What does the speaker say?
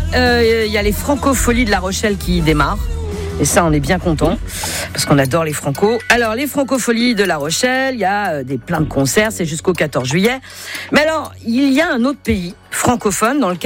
il y a les Francopholies de La Rochelle qui démarrent. Et ça, on est bien content parce qu'on adore les Franco. Alors, les Francopholies de La Rochelle, il y a plein de concerts, c'est jusqu'au 14 juillet. Mais alors, il y a un autre pays francophone dans lequel